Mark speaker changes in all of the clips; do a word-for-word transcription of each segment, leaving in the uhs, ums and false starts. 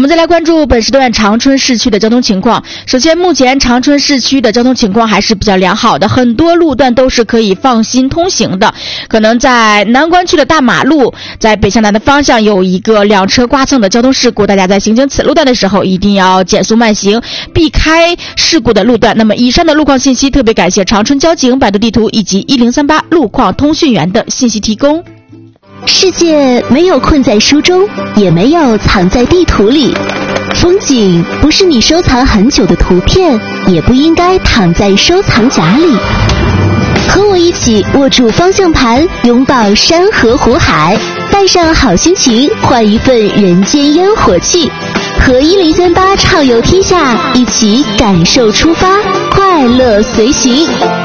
Speaker 1: 们再来关注本时段长春市区的交通情况。首先，目前长春市区的交通情况还是比较良好的，很多路段都是可以放心通行的。可能在南关区的大马路，在北向南的方向有一个两车刮蹭的交通事故，大家在行经此路段的时候一定要减速慢行，避开事故的路段。那么以上的路况信息，特别感谢长春交警、百度地图以及一零三八路况通讯员的信息提供。
Speaker 2: 世界没有困在书中，也没有藏在地图里。风景不是你收藏很久的图片，也不应该躺在收藏夹里。和我一起握住方向盘，拥抱山河湖海，带上好心情，换一份人间烟火气。和一零三八畅游天下，一起感受出发，快乐随行。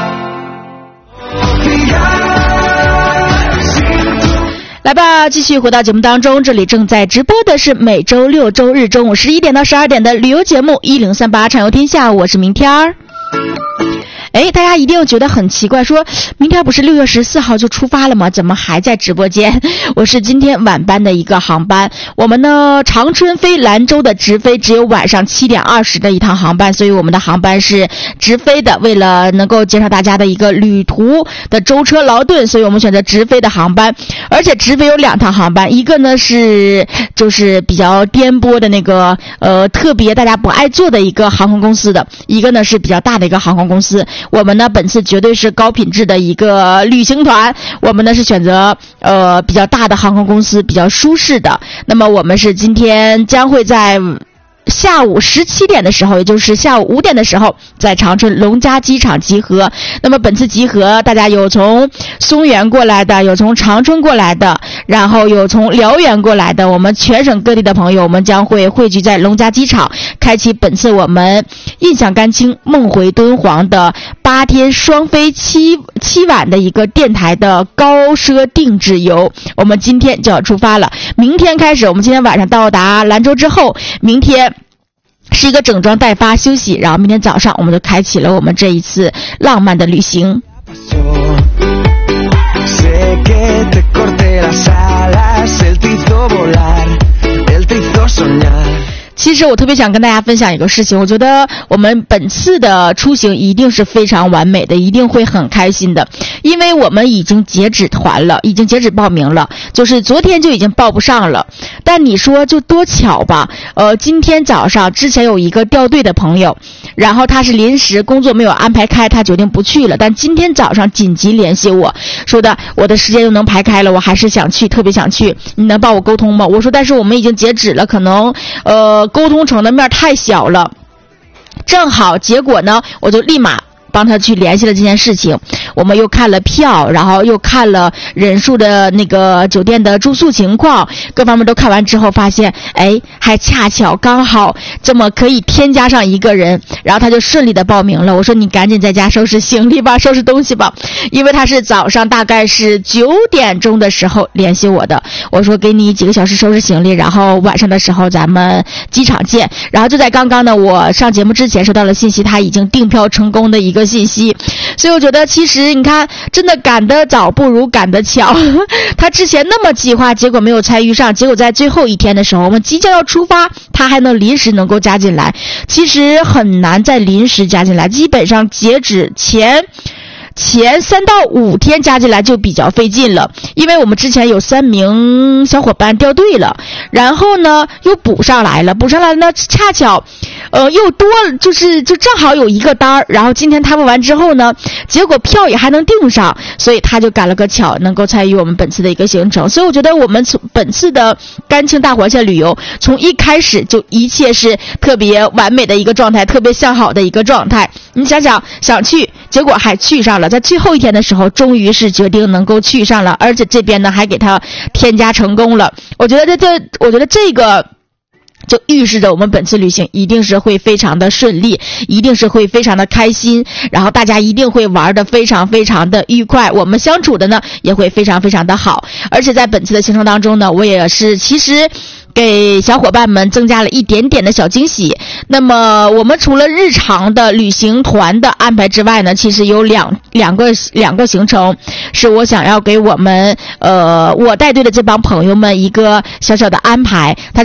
Speaker 1: 来吧，继续回到节目当中，这里正在直播的是每周六周日中午十一点到十二点的旅游节目一零三八畅游天下，我是明天儿。哎，大家一定觉得很奇怪，说明天不是六月十四号就出发了吗？怎么还在直播间？我是今天晚班的一个航班，我们呢长春飞兰州的直飞只有晚上七点二十的一趟航班，所以我们的航班是直飞的。为了能够减少大家的一个旅途的舟车劳顿，所以我们选择直飞的航班。而且直飞有两趟航班，一个呢是就是比较颠簸的那个呃特别大家不爱坐的一个航空公司的，一个呢是比较大的一个航空公司。我们呢本次绝对是高品质的一个旅行团，我们呢是选择呃比较大的航空公司，比较舒适的。那么我们是今天将会在下午十七点的时候，也就是下午五点的时候，在长春龙嘉机场集合。那么本次集合，大家有从松原过来的，有从长春过来的，然后有从辽源过来的，我们全省各地的朋友，我们将会汇聚在龙嘉机场，开启本次我们印象甘青梦回敦煌的八天双飞七七晚的一个电台的高奢定制游。我们今天就要出发了，明天开始，我们今天晚上到达兰州之后，明天是一个整装待发休息，然后明天早上我们就开启了我们这一次浪漫的旅行。其实我特别想跟大家分享一个事情，我觉得我们本次的出行一定是非常完美的，一定会很开心的，因为我们已经截止团了，已经截止报名了，就是昨天就已经报不上了。但你说就多巧吧，呃，今天早上之前有一个调队的朋友，然后他是临时工作没有安排开，他决定不去了，但今天早上紧急联系我说的，我的时间又能排开了，我还是想去，特别想去，你能帮我沟通吗？我说但是我们已经截止了，可能呃沟通成的面太小了。正好结果呢，我就立马帮他去联系了这件事情，我们又看了票，然后又看了人数的那个酒店的住宿情况，各方面都看完之后发现，哎，还恰巧刚好这么可以添加上一个人，然后他就顺利的报名了。我说你赶紧在家收拾行李吧，收拾东西吧，因为他是早上大概是九点钟的时候联系我的，我说给你几个小时收拾行李，然后晚上的时候咱们机场见。然后就在刚刚呢，我上节目之前收到了信息，他已经订票成功的一个信息。所以我觉得其实你看，真的赶得早不如赶得巧，他之前那么计划，结果没有参与上，结果在最后一天的时候，我们即将要出发，他还能临时能够加进来，其实很难再临时加进来，基本上截止前前三到五天加进来就比较费劲了，因为我们之前有三名小伙伴掉队了，然后呢又补上来了，补上来呢恰巧呃又多了，就是就正好有一个单儿，然后今天他们完之后呢，结果票也还能订上，所以他就赶了个巧，能够参与我们本次的一个行程。所以我觉得我们从本次的甘青大环线旅游，从一开始就一切是特别完美的一个状态，特别向好的一个状态。你想想想去，结果还去上了，在最后一天的时候终于是决定能够去上了，而且这边呢还给他添加成功了。我觉得这这我觉得这个就预示着我们本次旅行一定是会非常的顺利，一定是会非常的开心，然后大家一定会玩得非常非常的愉快，我们相处的呢也会非常非常的好。而且在本次的行程当中呢，我也是其实给小伙伴们增加了一点点的小惊喜。那么我们除了日常的旅行团的安排之外呢，其实有两两个两个行程是我想要给我们呃我带队的这帮朋友们一个小小的安排。他